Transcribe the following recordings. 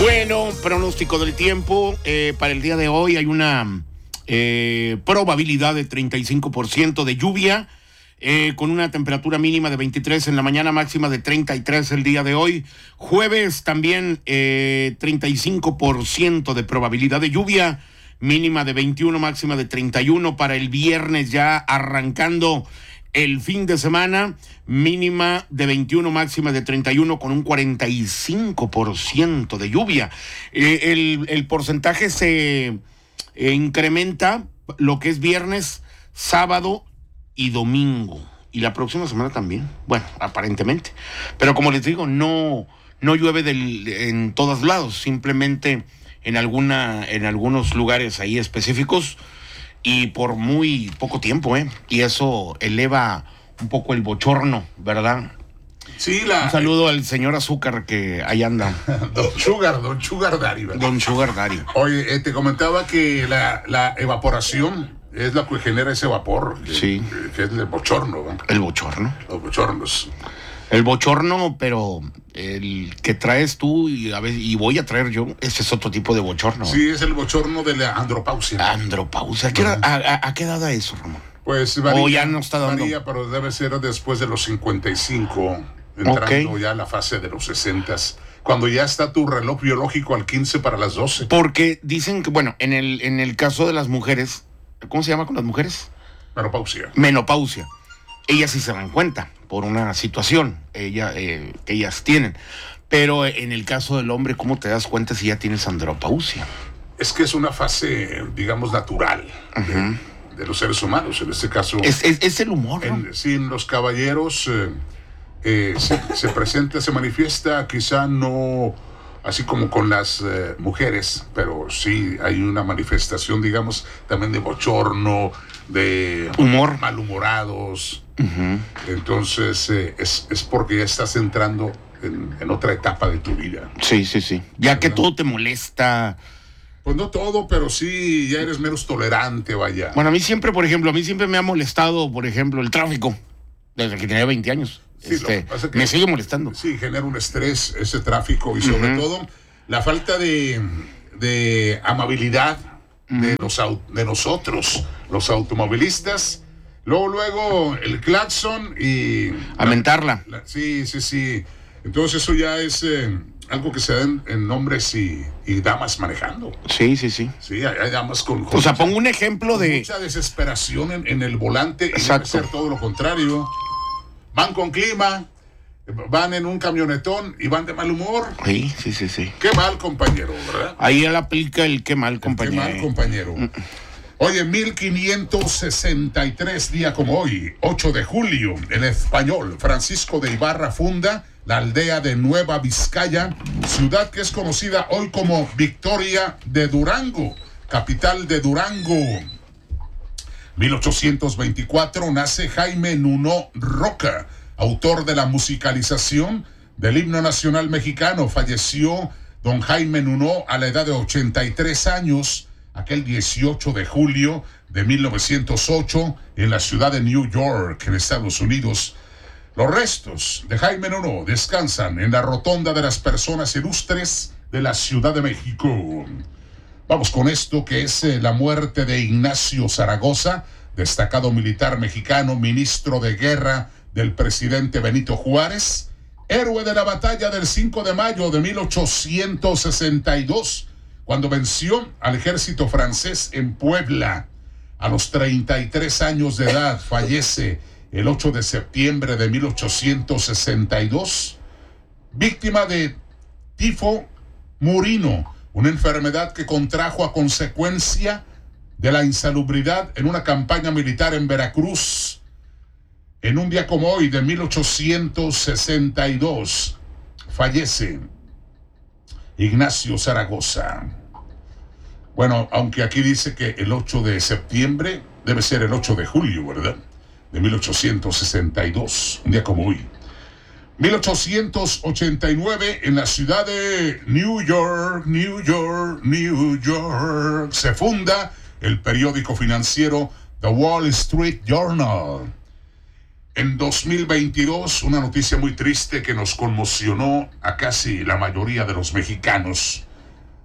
Bueno, pronóstico del tiempo. Para el día de hoy hay una probabilidad de 35% de lluvia, con una temperatura mínima de 23 en la mañana, máxima de 33 el día de hoy. Jueves también 35% de probabilidad de lluvia, mínima de 21, máxima de 31. Para el viernes, ya arrancando el fin de semana, mínima de 21, máxima de 31, con un 45% de lluvia. El porcentaje se incrementa lo que es viernes, sábado y domingo. Y la próxima semana también. Bueno, aparentemente. Pero como les digo, no llueve en todos lados, simplemente en algunos lugares ahí específicos, y por muy poco tiempo, y eso eleva un poco el bochorno, ¿verdad? Sí, Un saludo al señor Azúcar, que ahí anda. Don Sugar Daddy, ¿verdad? Don Sugar Daddy. Oye, te comentaba que la evaporación es la que genera ese vapor. Sí. Que es el bochorno, ¿verdad? El bochorno. Los bochornos. El bochorno, pero el que traes tú y voy a traer yo, ese es otro tipo de bochorno. Sí, es el bochorno de la andropausia. Andropausia. ¿A qué edad da eso, Ramón? Pues varía, ya no está dando. Varía, pero debe ser después de los 55, entrando ya a la fase de los 60, cuando ya está tu reloj biológico al 15 para las 12. Porque dicen que, bueno, en el caso de las mujeres, ¿cómo se llama con las mujeres? Menopausia. Ellas sí se dan cuenta por una situación que ellas tienen. Pero en el caso del hombre, ¿cómo te das cuenta si ya tienes andropausia? Es que es una fase, digamos, natural de los seres humanos. En este caso... Es el humor, ¿no? En los caballeros se presenta, se manifiesta, quizá no así como con las mujeres, pero sí hay una manifestación, digamos, también de bochorno, de humor, malhumorados. Entonces es porque ya estás entrando en otra etapa de tu vida. Sí. Ya que todo te molesta. Pues no todo, pero sí ya eres menos tolerante, vaya. Bueno, a mí siempre me ha molestado, por ejemplo, el tráfico, desde que tenía 20 años. Sí, me sigue molestando. Sí, genera un estrés ese tráfico, y sobre todo la falta de amabilidad de nosotros, los automovilistas. Luego el claxon y... Lamentarla. Sí. Entonces eso ya es algo que se da en hombres y damas manejando. Sí. Sí, hay damas con o sea, pongo un ejemplo de... mucha desesperación en el volante. Exacto. Y debe ser todo lo contrario. Van con clima, van en un camionetón y van de mal humor. Sí. Qué mal, compañero, ¿verdad? Ahí él aplica el qué mal, compañero. Qué mal, compañero. Oye, 1563, día como hoy, 8 de julio, el español Francisco de Ibarra funda la aldea de Nueva Vizcaya, ciudad que es conocida hoy como Victoria de Durango, capital de Durango. 1824 nace Jaime Nuno Roca, autor de la musicalización del himno nacional mexicano. Falleció don Jaime Nuno a la edad de 83 años, aquel 18 de julio de 1908, en la ciudad de New York, en Estados Unidos. Los restos de Jaime Nuno descansan en la Rotonda de las Personas Ilustres de la Ciudad de México. Vamos con esto, que es la muerte de Ignacio Zaragoza, destacado militar mexicano, ministro de guerra del presidente Benito Juárez, héroe de la batalla del 5 de mayo de 1862, cuando venció al ejército francés en Puebla. A los 33 años de edad fallece el 8 de septiembre de 1862, víctima de tifo murino, una enfermedad que contrajo a consecuencia de la insalubridad en una campaña militar en Veracruz. En un día como hoy de 1862 fallece Ignacio Zaragoza. Bueno, aunque aquí dice que el 8 de septiembre, debe ser el 8 de julio, ¿verdad? De 1862, un día como hoy. 1889, en la ciudad de New York, se funda el periódico financiero The Wall Street Journal. En 2022, una noticia muy triste que nos conmocionó a casi la mayoría de los mexicanos.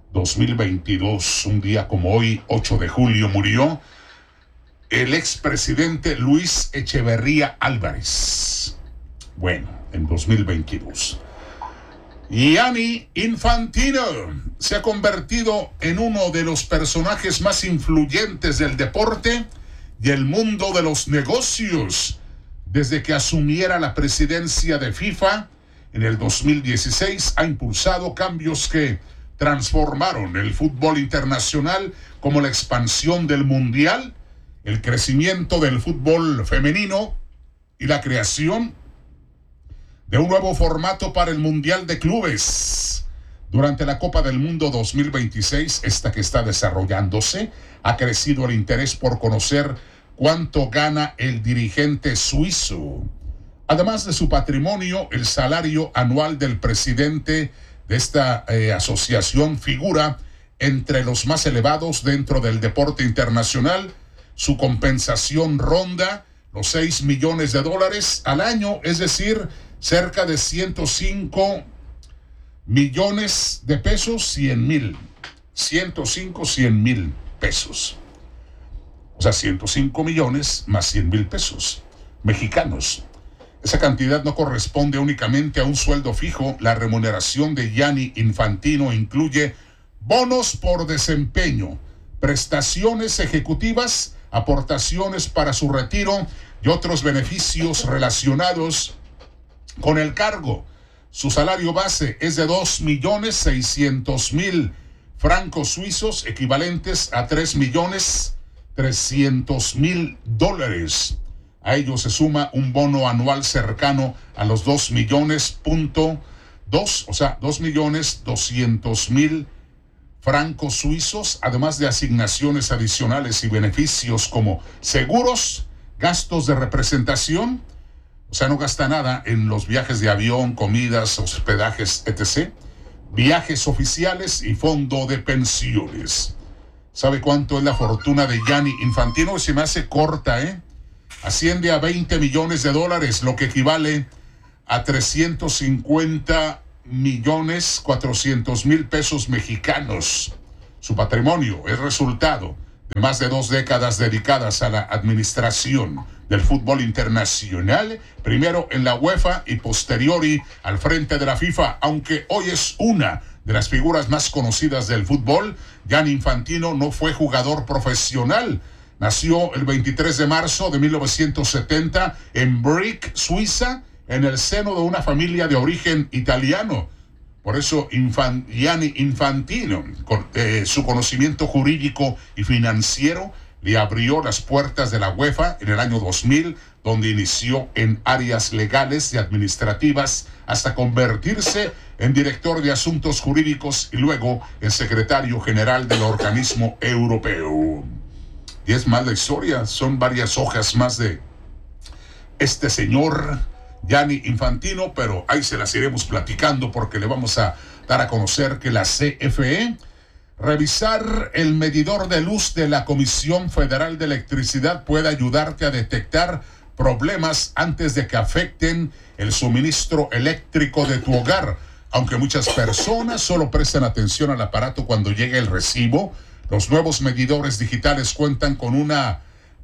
2022. Un día como hoy, 8 de julio, murió el expresidente Luis Echeverría Álvarez. Bueno, en 2022. Gianni Infantino se ha convertido en uno de los personajes más influyentes del deporte y el mundo de los negocios desde que asumiera la presidencia de FIFA en el 2016. Ha impulsado cambios que transformaron el fútbol internacional, como la expansión del mundial, el crecimiento del fútbol femenino y la creación de un nuevo formato para el Mundial de Clubes. Durante la Copa del Mundo 2026, esta que está desarrollándose, ha crecido el interés por conocer cuánto gana el dirigente suizo. Además de su patrimonio, el salario anual del presidente de esta asociación figura entre los más elevados dentro del deporte internacional. Su compensación ronda los $6 millones al año, es decir, cerca de 105 millones de pesos, 100 mil pesos. O sea, 105 millones más 100 mil pesos mexicanos. Esa cantidad no corresponde únicamente a un sueldo fijo. La remuneración de Gianni Infantino incluye bonos por desempeño, prestaciones ejecutivas, aportaciones para su retiro y otros beneficios relacionados con el cargo. Su salario base es de 2.600.000 francos suizos, equivalentes a $3.300.000. A ello se suma un bono anual cercano a los 2 millones, o sea, 2.200.000 francos suizos, además de asignaciones adicionales y beneficios como seguros, gastos de representación. O sea, no gasta nada en los viajes de avión, comidas, hospedajes, etc. Viajes oficiales y fondo de pensiones. ¿Sabe cuánto es la fortuna de Gianni Infantino? Se me hace corta, Asciende a $20 millones, lo que equivale a 350.400.000 pesos mexicanos. Su patrimonio es resultado de más de 2 décadas dedicadas a la administración del fútbol internacional, primero en la UEFA y posteriori al frente de la FIFA. Aunque hoy es una de las figuras más conocidas del fútbol, Gianni Infantino no fue jugador profesional. Nació el 23 de marzo de 1970 en Brick, Suiza, en el seno de una familia de origen italiano. Por eso Gianni Infantino, con su conocimiento jurídico y financiero, le abrió las puertas de la UEFA en el año 2000, donde inició en áreas legales y administrativas hasta convertirse en director de asuntos jurídicos y luego en secretario general del organismo europeo. Y es más la historia, son varias hojas más de este señor Gianni Infantino, pero ahí se las iremos platicando porque le vamos a dar a conocer que la CFE, revisar el medidor de luz de la Comisión Federal de Electricidad puede ayudarte a detectar problemas antes de que afecten el suministro eléctrico de tu hogar. Aunque muchas personas solo prestan atención al aparato cuando llega el recibo, los nuevos medidores digitales cuentan con una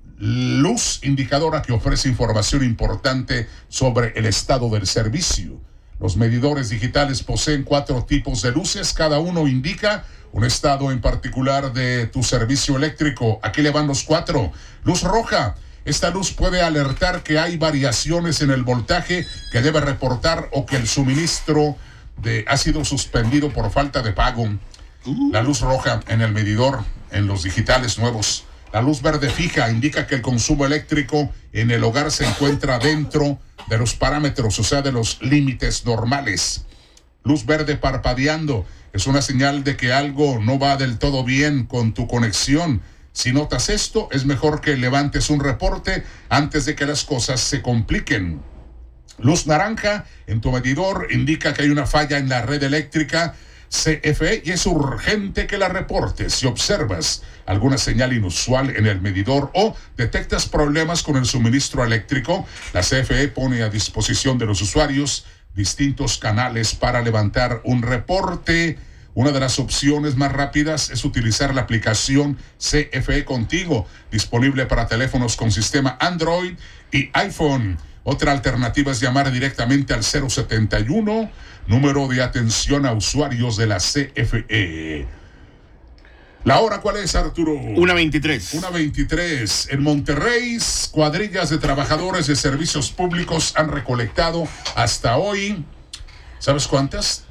luz indicadora que ofrece información importante sobre el estado del servicio. Los medidores digitales poseen 4 tipos de luces, cada uno indica un estado en particular de tu servicio eléctrico. Aquí le van los 4. Luz roja. Esta luz puede alertar que hay variaciones en el voltaje que debe reportar o que el suministro ha sido suspendido por falta de pago. La luz roja en el medidor, en los digitales nuevos. La luz verde fija indica que el consumo eléctrico en el hogar se encuentra dentro de los parámetros, o sea, de los límites normales. Luz verde parpadeando es una señal de que algo no va del todo bien con tu conexión. Si notas esto, es mejor que levantes un reporte antes de que las cosas se compliquen. Luz naranja en tu medidor indica que hay una falla en la red eléctrica CFE y es urgente que la reportes. Si observas alguna señal inusual en el medidor o detectas problemas con el suministro eléctrico, la CFE pone a disposición de los usuarios distintos canales para levantar un reporte. Una de las opciones más rápidas es utilizar la aplicación CFE Contigo, disponible para teléfonos con sistema Android y iPhone. Otra alternativa es llamar directamente al 071, número de atención a usuarios de la CFE. ¿La hora cuál es, Arturo? 1:23. 1:23. En Monterrey, cuadrillas de trabajadores de servicios públicos han recolectado hasta hoy, ¿sabes cuántas?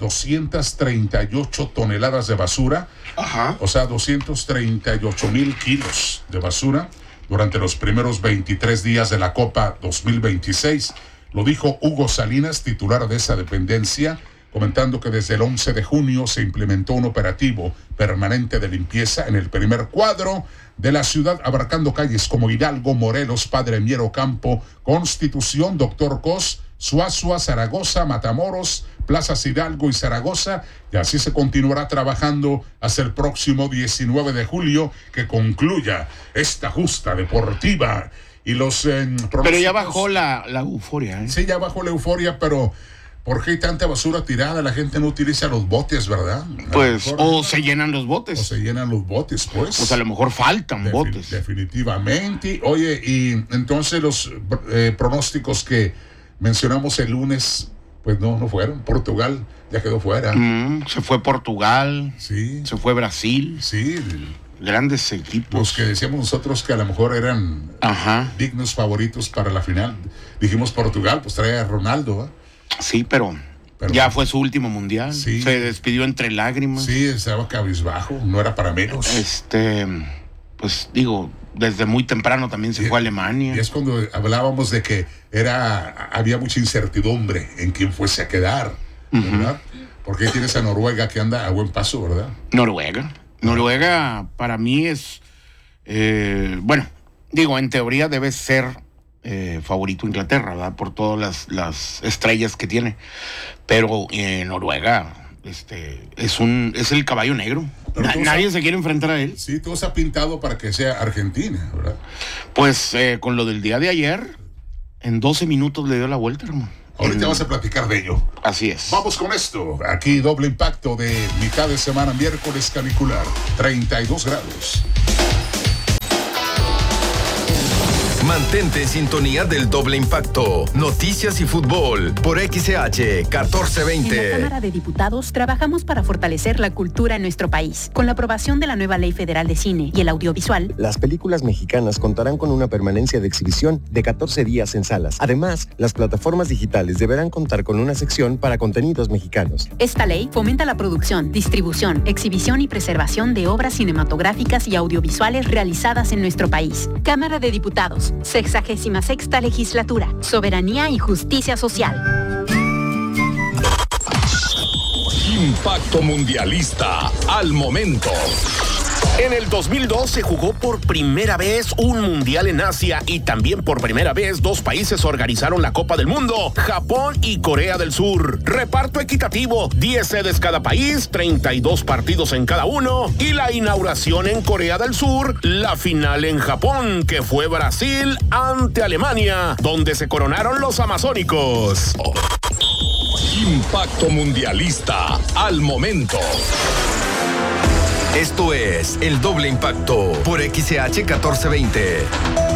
238 toneladas de basura. Ajá. O sea, 238,000 kilos de basura durante los primeros 23 días de la Copa 2026. Lo dijo Hugo Salinas, titular de esa dependencia, comentando que desde el 11 de junio se implementó un operativo permanente de limpieza en el primer cuadro de la ciudad, abarcando calles como Hidalgo, Morelos, Padre Mier Ocampo, Constitución, Doctor Cos, Suazua, Zaragoza, Matamoros, Plazas Hidalgo y Zaragoza, y así se continuará trabajando hasta el próximo 19 de julio, que concluya esta justa deportiva. Y los pero ya bajó la euforia, ¿eh? Sí, ya bajó la euforia, pero ¿por qué hay tanta basura tirada? La gente no utiliza los botes, ¿verdad? Pues, se llenan los botes. O se llenan los botes, pues. Pues a lo mejor faltan botes. Definitivamente. Oye, y entonces los pronósticos que mencionamos el lunes, pues no fueron. Portugal ya quedó fuera. Se fue Portugal. Sí. Se fue Brasil. Sí. Grandes equipos. Los que decíamos nosotros que a lo mejor eran dignos favoritos para la final. Dijimos Portugal, pues trae a Ronaldo, ¿eh? Sí, pero ya fue su último mundial. Sí. Se despidió entre lágrimas. Sí, estaba cabizbajo, no era para menos. Pues digo, desde muy temprano también se fue a Alemania. Y es cuando hablábamos de que había mucha incertidumbre en quién fuese a quedar, ¿verdad? Porque ahí tienes a Noruega que anda a buen paso, ¿verdad? Noruega para mí es, bueno, digo, en teoría debe ser favorito Inglaterra, ¿verdad? Por todas las estrellas que tiene. Pero Noruega es el caballo negro. Nadie se quiere enfrentar a él. Sí, todo se ha pintado para que sea Argentina, ¿verdad? Pues con lo del día de ayer, en 12 minutos le dio la vuelta, hermano. Ahorita vamos a platicar de ello. Así es. Vamos con esto. Aquí doble impacto de mitad de semana, miércoles canicular, 32 grados. Mantente en sintonía del doble impacto. Noticias y fútbol por XH 1420. En la Cámara de Diputados trabajamos para fortalecer la cultura en nuestro país. Con la aprobación de la nueva Ley Federal de Cine y el Audiovisual, las películas mexicanas contarán con una permanencia de exhibición de 14 días en salas. Además, las plataformas digitales deberán contar con una sección para contenidos mexicanos. Esta ley fomenta la producción, distribución, exhibición y preservación de obras cinematográficas y audiovisuales realizadas en nuestro país. Cámara de Diputados, 66ª Legislatura. Soberanía y justicia social. Impacto mundialista al momento. En el 2002 se jugó por primera vez un mundial en Asia y también por primera vez dos países organizaron la Copa del Mundo, Japón y Corea del Sur. Reparto equitativo, 10 sedes cada país, 32 partidos en cada uno y la inauguración en Corea del Sur, la final en Japón, que fue Brasil ante Alemania, donde se coronaron los amazónicos. Impacto mundialista al momento. Esto es el doble impacto por XH 1420.